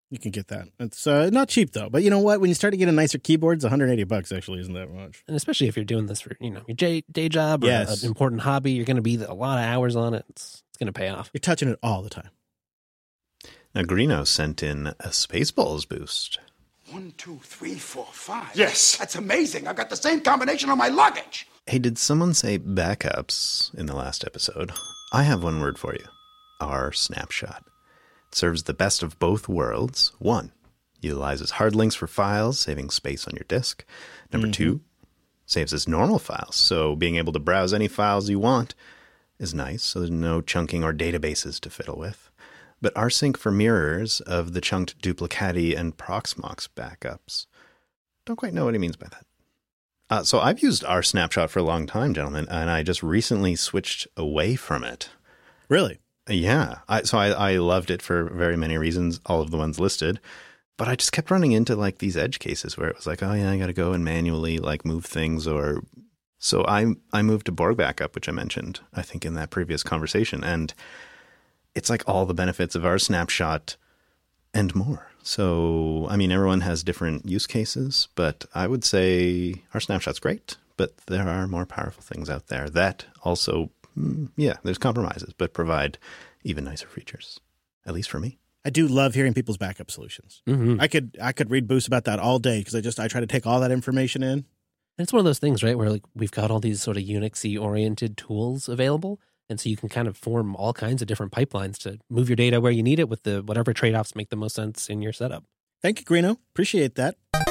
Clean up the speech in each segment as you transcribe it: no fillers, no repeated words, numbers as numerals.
You can get that. It's not cheap though, but you know what? When you start to get a nicer keyboard, it's $180 actually isn't that much. And especially if you're doing this for your day job or an important hobby, you're going to be a lot of hours on it. It's going to pay off. You're touching it all the time. Now, Greeno sent in a Spaceballs boost. 1, 2, 3, 4, 5. Yes, that's amazing. I've got the same combination on my luggage. Hey, did someone say backups in the last episode? I have one word for you. R snapshot. It serves the best of both worlds. 1, utilizes hard links for files, saving space on your disk. Number 2, saves as normal files, so being able to browse any files you want is nice, so there's no chunking or databases to fiddle with. But rsync for mirrors of the chunked Duplicati and Proxmox backups. Don't quite know what he means by that. So I've used rsnapshot for a long time, gentlemen, and I just recently switched away from it. Really? Yeah. I loved it for very many reasons, all of the ones listed. But I just kept running into like these edge cases where it was like, oh yeah, I got to go and manually like move things or... So I moved to Borg Backup, which I mentioned, I think, in that previous conversation. And it's like all the benefits of rsnapshot and more. So, I mean, everyone has different use cases, but I would say rsnapshot's great, but there are more powerful things out there that also, there's compromises, but provide even nicer features, at least for me. I do love hearing people's backup solutions. Mm-hmm. I could read boosts about that all day because I try to take all that information in. And it's one of those things, right, where like we've got all these sort of Unix-y oriented tools available. And so you can kind of form all kinds of different pipelines to move your data where you need it with the whatever trade-offs make the most sense in your setup. Thank you, Greeno. Appreciate that.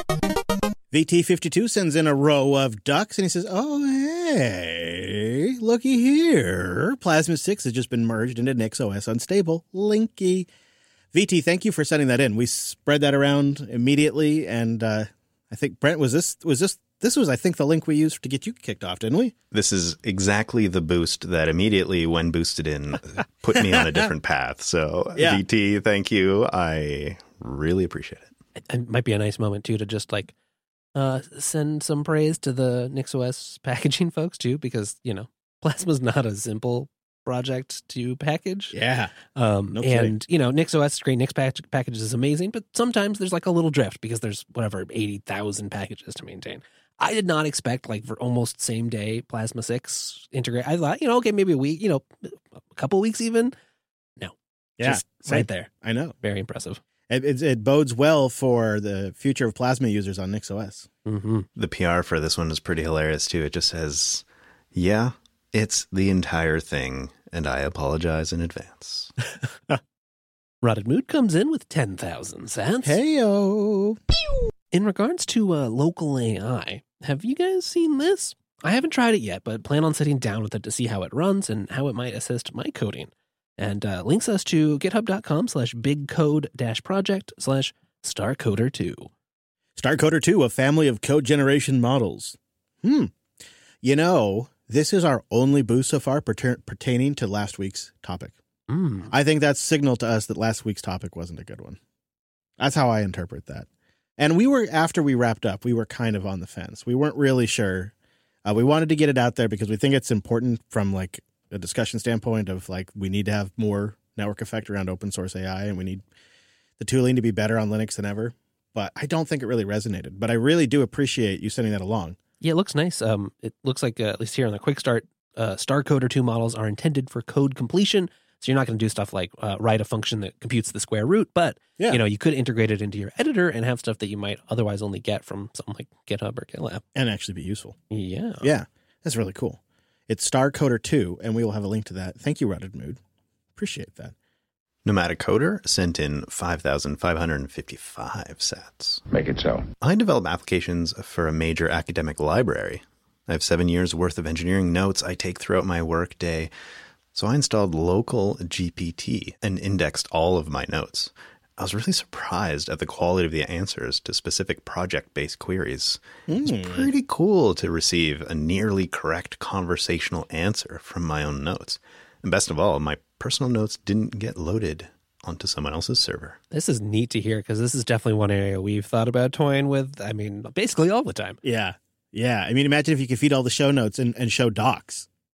VT52 sends in a row of ducks, and he says, oh, hey, looky here. Plasma 6 has just been merged into NixOS Unstable. Linky. VT, thank you for sending that in. We spread that around immediately, and I think, Brent, this was, I think, the link we used to get you kicked off, didn't we? This is exactly the boost that immediately, when boosted in, put me on a different path. So, yeah. VT, thank you. I really appreciate it. It might be a nice moment, too, to just, like, send some praise to the NixOS packaging folks, too, because, Plasma's not a simple project to package. Yeah. No kidding. NixOS is great. Nix packages is amazing, but sometimes there's, like, a little drift because there's, 80,000 packages to maintain. I did not expect, like, for almost same day Plasma 6 integrate. I thought, okay, maybe a week, a couple weeks even. No. Yeah. Just right there. I know. Very impressive. It bodes well for the future of Plasma users on NixOS. Mm-hmm. The PR for this one is pretty hilarious, too. It just says, yeah, it's the entire thing, and I apologize in advance. Rotted Mood comes in with 10,000 cents. Hey-o. In regards to local AI, have you guys seen this? I haven't tried it yet, but plan on sitting down with it to see how it runs and how it might assist my coding. And links us to github.com/bigcode-project/starcoder2. StarCoder 2, a family of code generation models. This is our only boost so far pertaining to last week's topic. I think that's signal to us that last week's topic wasn't a good one. That's how I interpret that. And after we wrapped up, we were kind of on the fence. We weren't really sure. We wanted to get it out there because we think it's important from like a discussion standpoint of like, we need to have more network effect around open source AI and we need the tooling to be better on Linux than ever. But I don't think it really resonated. But I really do appreciate you sending that along. Yeah, it looks nice. It looks like, at least here on the quick start, StarCoder 2 models are intended for code completion. So you're not going to do stuff like write a function that computes the square root, but you could integrate it into your editor and have stuff that you might otherwise only get from something like GitHub or GitLab. And actually be useful. Yeah. Yeah, that's really cool. It's StarCoder 2, and we will have a link to that. Thank you, Rotted Mood. Appreciate that. Nomadic Coder sent in 5,555 sats. Make it so. I develop applications for a major academic library. I have 7 years worth of engineering notes I take throughout my work day. So I installed local GPT and indexed all of my notes. I was really surprised at the quality of the answers to specific project-based queries. It's pretty cool to receive a nearly correct conversational answer from my own notes. And best of all, my personal notes didn't get loaded onto someone else's server. This is neat to hear because this is definitely one area we've thought about toying with, basically all the time. Yeah. Yeah. Imagine if you could feed all the show notes and show docs.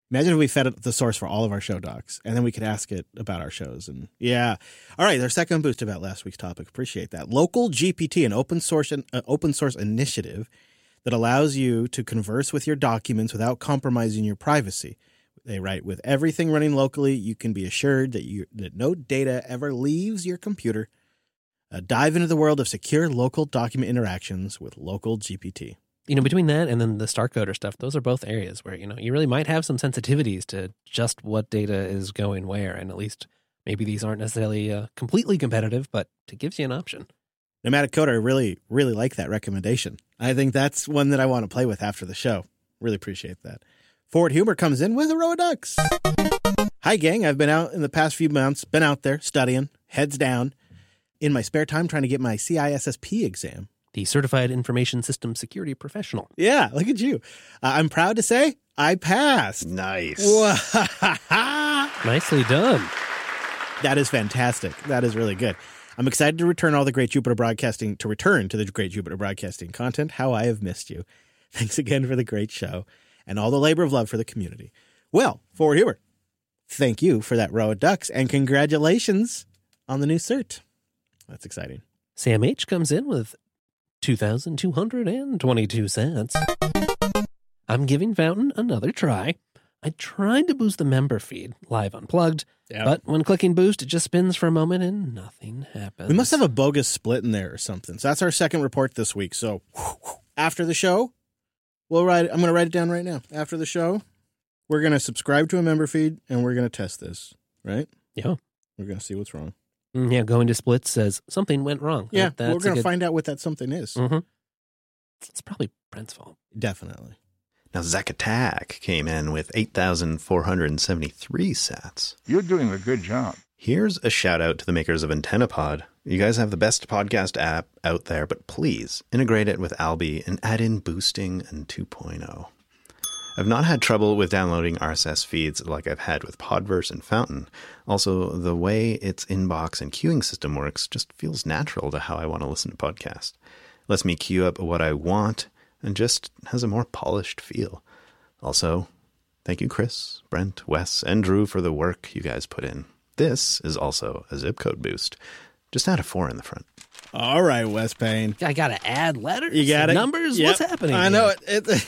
Imagine if we fed it the source for all of our show docs, and then we could ask it about our shows. And yeah. All right, our second boost about last week's topic. Appreciate that. Local GPT, an open source initiative that allows you to converse with your documents without compromising your privacy. They write, with everything running locally, you can be assured that no data ever leaves your computer. Dive into the world of secure local document interactions with Local GPT. Between that and then the StarCoder stuff, those are both areas where, you really might have some sensitivities to just what data is going where. And at least maybe these aren't necessarily completely competitive, but it gives you an option. Nomadic Coder, I really, really like that recommendation. I think that's one that I want to play with after the show. Really appreciate that. Forward Humor comes in with a row of ducks. Hi, gang. I've been out in the past few months, been out there studying, heads down, in my spare time trying to get my CISSP exam. The Certified Information System Security Professional. Yeah, look at you. I'm proud to say I passed. Nice. Nicely done. That is fantastic. That is really good. I'm excited to return to the Great Jupiter Broadcasting content. How I have missed you. Thanks again for the great show and all the labor of love for the community. Well, Forward Humor, thank you for that row of ducks and congratulations on the new cert. That's exciting. Sam H. comes in with 2,222 cents. I'm giving Fountain another try. I tried to boost the member feed, live unplugged, but when clicking boost, it just spins for a moment and nothing happens. We must have a bogus split in there or something. So that's our second report this week. So after the show, I'm going to write it down right now. After the show, we're going to subscribe to a member feed and we're going to test this, right? Yeah. We're going to see what's wrong. Yeah, going to splits says something went wrong. Yeah, we're going to find out what that something is. Mm-hmm. It's probably Brent's fault. Definitely. Now, Zack Attack came in with 8,473 sats. You're doing a good job. Here's a shout out to the makers of AntennaPod. You guys have the best podcast app out there, but please integrate it with Alby and add in boosting and 2.0. I've not had trouble with downloading RSS feeds like I've had with Podverse and Fountain. Also, the way its inbox and queuing system works just feels natural to how I want to listen to podcasts. Lets me queue up what I want and just has a more polished feel. Also, thank you Chris, Brent, Wes, and Drew for the work you guys put in. This is also a zip code boost. Just add a 4 in the front. All right, Wes Payne. I got to add letters? You got it? Numbers? Yep. What's happening I here? know it.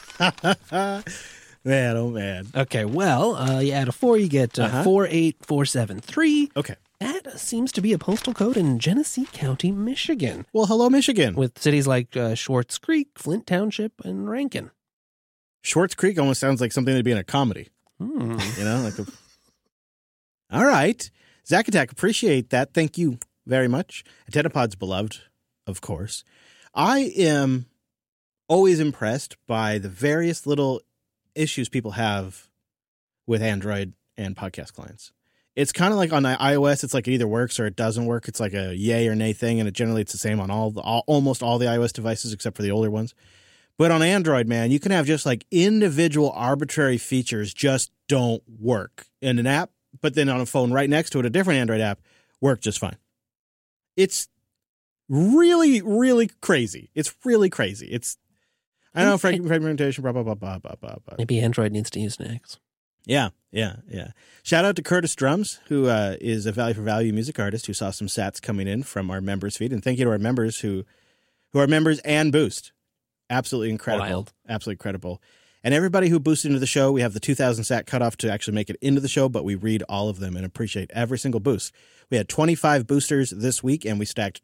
Man, oh man. Okay, well, you add a 4, you get 48473. Okay. That seems to be a postal code in Genesee County, Michigan. Well, hello, Michigan. With cities like Schwartz Creek, Flint Township, and Rankin. Schwartz Creek almost sounds like something that'd be in a comedy. You know, like a... All right. Zack Attack, appreciate that. Thank you very much. AntennaPod's beloved, of course. I am always impressed by the various little issues people have with Android and podcast clients. It's kind of like on iOS, it's like it either works or it doesn't work. It's like a yay or nay thing, and it's the same on almost all the iOS devices except for the older ones. But on Android, man, you can have just like individual arbitrary features just don't work in an app, but then on a phone right next to it, a different Android app, work just fine. It's really, really crazy. It's really crazy. I don't know, fragmentation, blah, blah, blah, blah, blah, blah. Maybe Android needs to use Snacks. Yeah. Shout out to Curtis Drums, who is a Value for Value music artist who saw some sats coming in from our members feed. And thank you to our members who are members and boost. Absolutely incredible. Wild. Absolutely incredible. And everybody who boosted into the show, we have the 2,000 sat cutoff to actually make it into the show, but we read all of them and appreciate every single boost. We had 25 boosters this week, and we stacked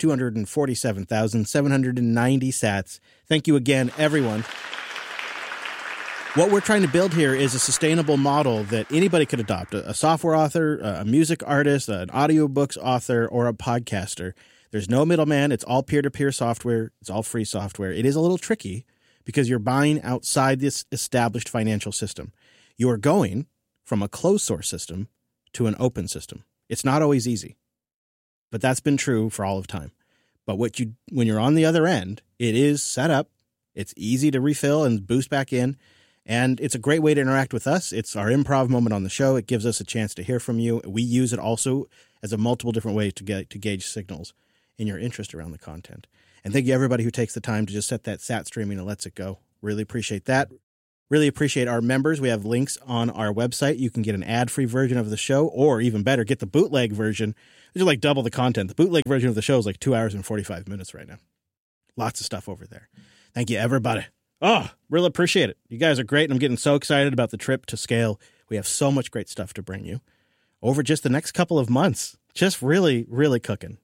247,790 sats. Thank you again, everyone. What we're trying to build here is a sustainable model that anybody could adopt. A software author, a music artist, an audiobooks author, or a podcaster. There's no middleman. It's all peer-to-peer software. It's all free software. It is a little tricky because you're buying outside this established financial system. You are going from a closed source system to an open system. It's not always easy, but that's been true for all of time. But when you're on the other end, it is set up. It's easy to refill and boost back in. And it's a great way to interact with us. It's our improv moment on the show. It gives us a chance to hear from you. We use it also as a multiple different way to gauge signals in your interest around the content. And thank you everybody who takes the time to just set that sat streaming and lets it go. Really appreciate that. Really appreciate our members. We have links on our website. You can get an ad-free version of the show, or even better, get the bootleg version. Which is like double the content. The bootleg version of the show is like 2 hours and 45 minutes right now. Lots of stuff over there. Thank you, everybody. Oh, really appreciate it. You guys are great, and I'm getting so excited about the trip to Scale. We have so much great stuff to bring you over just the next couple of months. Just really, really cooking.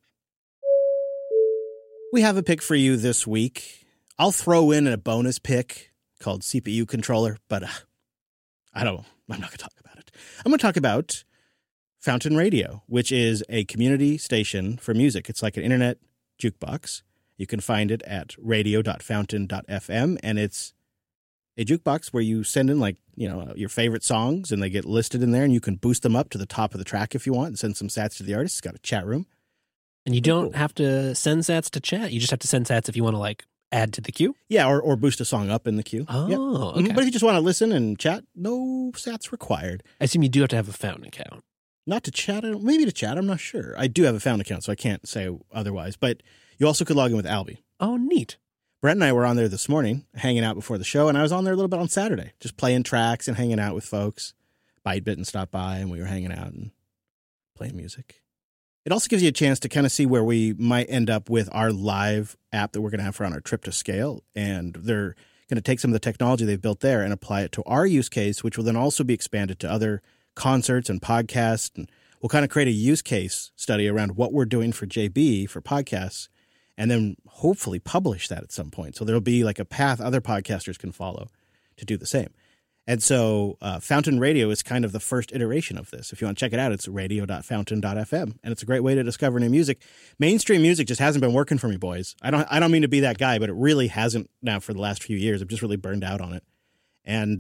We have a pick for you this week. I'll throw in a bonus pick called CPU Controller, but I'm not going to talk about it. I'm going to talk about Fountain Radio, which is a community station for music. It's like an internet jukebox. You can find it at radio.fountain.fm, and it's a jukebox where you send in your favorite songs, and they get listed in there, and you can boost them up to the top of the track if you want and send some sats to the artist. It's got a chat room. And you don't have to send sats to chat. You just have to send sats if you want to add to the queue? Yeah, or boost a song up in the queue. Oh, okay. But if you just want to listen and chat, no sats required. I assume you do have to have a Fountain account. Not to chat, maybe to chat, I'm not sure. I do have a Fountain account, so I can't say otherwise. But you also could log in with Albie. Oh, neat. Brent and I were on there this morning, hanging out before the show, and I was on there a little bit on Saturday, just playing tracks and hanging out with folks. Bytebit stopped by, and we were hanging out and playing music. It also gives you a chance to kind of see where we might end up with our live app that we're going to have for on our trip to Scale. And they're going to take some of the technology they've built there and apply it to our use case, which will then also be expanded to other concerts and podcasts. And we'll kind of create a use case study around what we're doing for JB for podcasts, and then hopefully publish that at some point. So there'll be like a path other podcasters can follow to do the same. And so Fountain Radio is kind of the first iteration of this. If you want to check it out, it's radio.fountain.fm. And it's a great way to discover new music. Mainstream music just hasn't been working for me, boys. I don't mean to be that guy, but it really hasn't now for the last few years. I've just really burned out on it. And,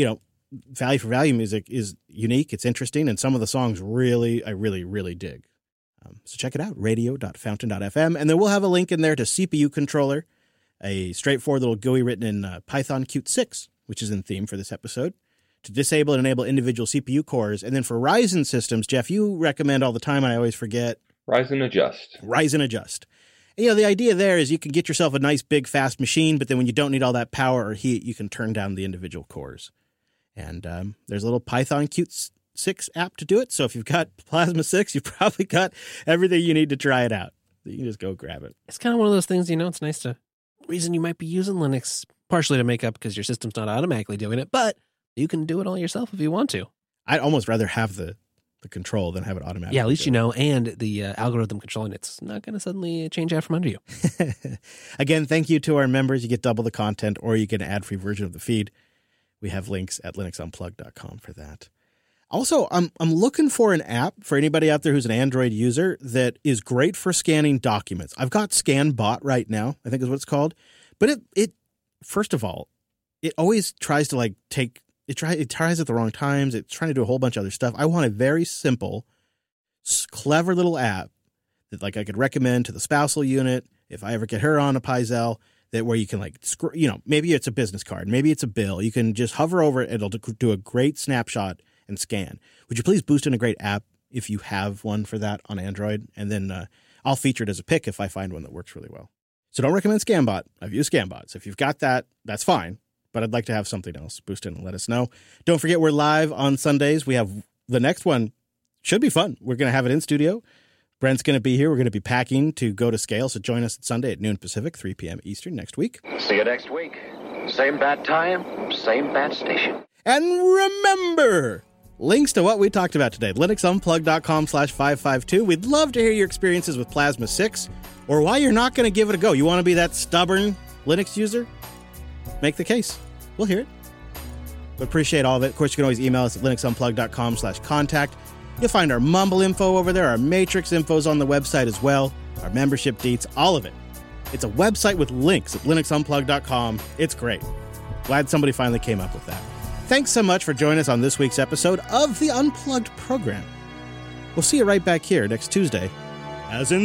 value for value music is unique. It's interesting. And some of the songs I really, really dig. So check it out, radio.fountain.fm. And then we'll have a link in there to CPU Controller, a straightforward little GUI written in Python Qt 6. Which is in theme for this episode, to disable and enable individual CPU cores. And then for Ryzen systems, Jeff, you recommend all the time, and I always forget. Ryzen Adjust. And, the idea there is you can get yourself a nice, big, fast machine, but then when you don't need all that power or heat, you can turn down the individual cores. And there's a little Python Qt 6 app to do it. So if you've got Plasma 6, you've probably got everything you need to try it out. You can just go grab it. It's kind of one of those things, it's nice to reason you might be using Linux partially to make up because your system's not automatically doing it, but you can do it all yourself if you want to. I'd almost rather have the control than have it automatically. Yeah, at least you know, and the algorithm controlling it's not going to suddenly change out from under you. Again, thank you to our members. You get double the content, or you get an ad-free version of the feed. We have links at linuxunplugged.com for that. Also, I'm looking for an app for anybody out there who's an Android user that is great for scanning documents. I've got ScanBot right now, I think is what it's called. But it first of all, it always tries to it tries at the wrong times. It's trying to do a whole bunch of other stuff. I want a very simple, clever little app that I could recommend to the spousal unit if I ever get her on a Pi-Zel, that where you can maybe it's a business card, maybe it's a bill. You can just hover over it. It'll do a great snapshot and scan. Would you please boost in a great app if you have one for that on Android? And then I'll feature it as a pick if I find one that works really well. So don't recommend ScanBot. I've used ScanBot. So if you've got that, that's fine. But I'd like to have something else. Boost in and let us know. Don't forget, we're live on Sundays. We have the next one. Should be fun. We're going to have it in studio. Brent's going to be here. We're going to be packing to go to Scale. So join us at Sunday at noon Pacific, 3 p.m. Eastern next week. See you next week. Same bad time, same bad station. And remember, links to what we talked about today, linuxunplugged.com/552. We'd love to hear your experiences with Plasma 6 or why you're not going to give it a go. You want to be that stubborn Linux user? Make the case. We'll hear it. We appreciate all of it. Of course, you can always email us at linuxunplugged.com/contact. You'll find our Mumble info over there. Our Matrix info's on the website as well. Our membership deets, all of it. It's a website with links at linuxunplugged.com. It's great. Glad somebody finally came up with that. Thanks so much for joining us on this week's episode of the Unplugged program. We'll see you right back here next Tuesday, as in